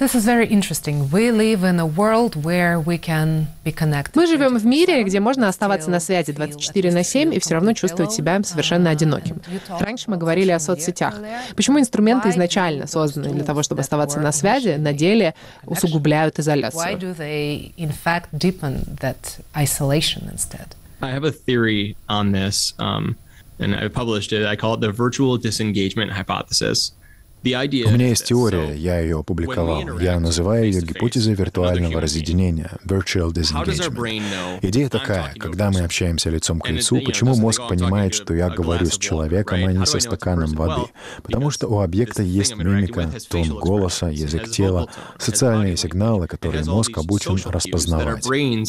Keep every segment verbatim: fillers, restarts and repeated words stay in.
This is very interesting. We live in a world where we can be connected. Мы живем в мире, где можно оставаться на связи двадцать четыре на семь и все равно чувствовать себя совершенно одиноким. Раньше мы говорили о соцсетях. Почему инструменты изначально созданы для того, чтобы оставаться на связи, на деле усугубляют изоляцию? Why do they, in fact, deepen that isolation instead? I have a theory on this, um, and I published it. I call it the virtual disengagement hypothesis. У меня есть теория, я ее опубликовал. Я называю ее гипотезой виртуального разъединения, virtual disengagement. Идея такая: когда мы общаемся лицом к лицу, почему мозг понимает, что я говорю с человеком, а не со стаканом воды? Потому что у объекта есть мимика, тон голоса, язык тела, социальные сигналы, которые мозг обучен распознавать.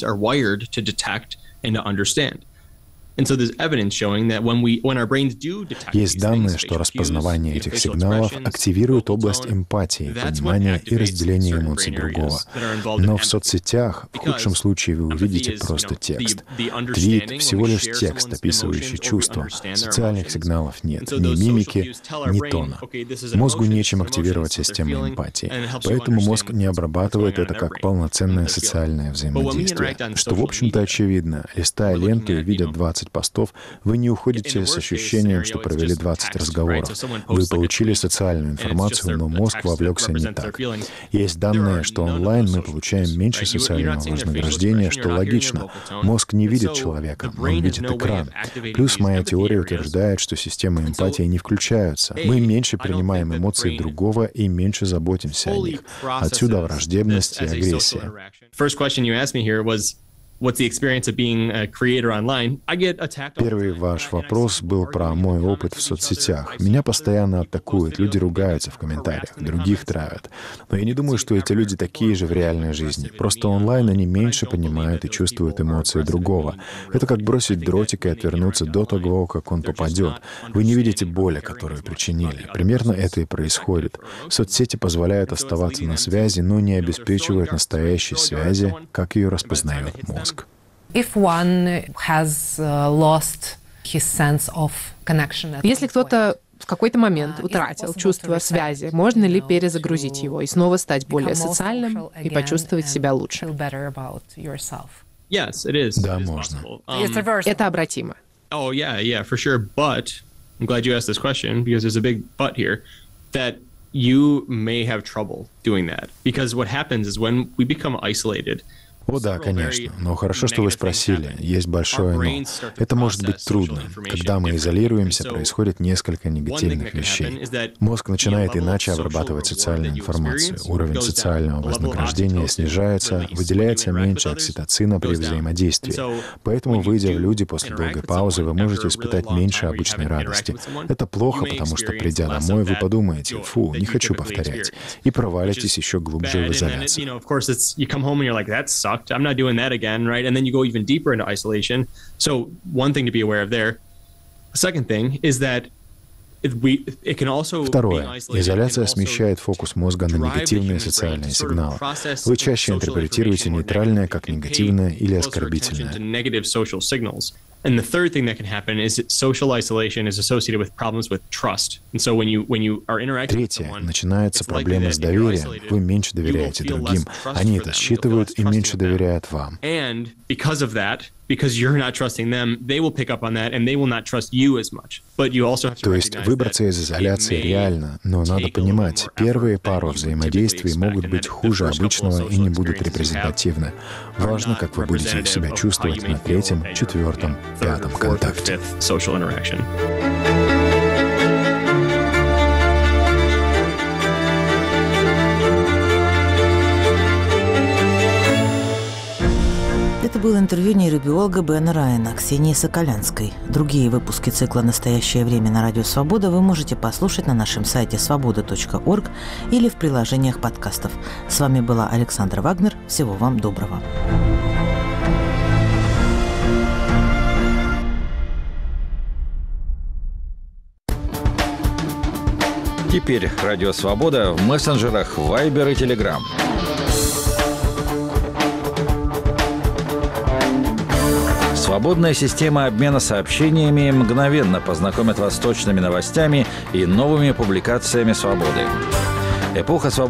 Есть данные, что распознавание этих сигналов активирует область эмпатии, понимания и разделения эмоций другого. Но в соцсетях в худшем случае вы увидите просто текст. Твит — всего лишь текст, описывающий чувства. Социальных сигналов нет, ни мимики, ни тона. Мозгу нечем активировать систему эмпатии, поэтому мозг не обрабатывает это как полноценное социальное взаимодействие, что, в общем-то, очевидно. Листая ленту и видя двадцать постов, вы не уходите с ощущением, что провели двадцать разговоров. Вы получили социальную информацию, но мозг вовлекся не так. Есть данные, что онлайн мы получаем меньше социального вознаграждения, что логично. Мозг не видит человека, он видит экран. Плюс моя теория утверждает, что системы эмпатии не включаются. Мы меньше принимаем эмоции другого и меньше заботимся о них. Отсюда враждебность и агрессия. Первый ваш вопрос был про мой опыт в соцсетях. Меня постоянно атакуют, люди ругаются в комментариях, других травят. Но я не думаю, что эти люди такие же в реальной жизни. Просто онлайн они меньше понимают и чувствуют эмоции другого. Это как бросить дротик и отвернуться до того, как он попадет. Вы не видите боли, которую причинили. Примерно это и происходит. Соцсети позволяют оставаться на связи, но не обеспечивают настоящей связи, как ее распознает мозг. If one has uh, lost his sense of connection. Если кто-то в какой-то момент утратил чувство связи, можно ли перезагрузить его и снова стать более социальным и почувствовать себя лучше? Да, можно. Это обратимо. Oh, yeah, yeah, for sure. But I'm glad you asked this question because there's a big but here that you may have trouble doing that because what happens is when we become isolated. О да, конечно. Но хорошо, что вы спросили. Есть большое «но». Это может быть трудно. Когда мы изолируемся, происходит несколько негативных вещей. Мозг начинает иначе обрабатывать социальную информацию. Уровень социального вознаграждения снижается, выделяется меньше окситоцина при взаимодействии. Поэтому, выйдя в люди после долгой паузы, вы можете испытать меньше обычной радости. Это плохо, потому что, придя домой, вы подумаете: «Фу, не хочу повторять», и провалитесь еще глубже в изоляцию. I'm not doing that again, right? And then you go even deeper into isolation. So one thing to be aware of there. The second thing is that Второе. Изоляция смещает фокус мозга на негативные социальные сигналы. Вы чаще интерпретируете нейтральное как негативное или оскорбительное. And the third thing that can happen is that social isolation is associated with problems with trust. And so when you when you are interacting with someone, Третье. Начинается проблема с доверием. Вы меньше доверяете другим. Они это считывают и меньше доверяют вам. And because of that, because you're not trusting them, they will pick up on that and they will not trust you as much. But you also have to То есть выбраться из изоляции реально, но надо понимать, первые пару взаимодействий могут быть хуже обычного и не будут репрезентативны. Важно, как вы будете себя чувствовать на третьем, четвертом, пятом контакте. Это было интервью нейробиолога Бена Райана, Ксении Соколянской. Другие выпуски цикла «Настоящее время» на Радио Свобода вы можете послушать на нашем сайте свобода точка орг или в приложениях подкастов. С вами была Александра Вагнер. Всего вам доброго. Теперь Радио Свобода в мессенджерах Viber и Telegram. Свободная система обмена сообщениями мгновенно познакомит вас с точными новостями и новыми публикациями «Свободы». Эпоха свободы.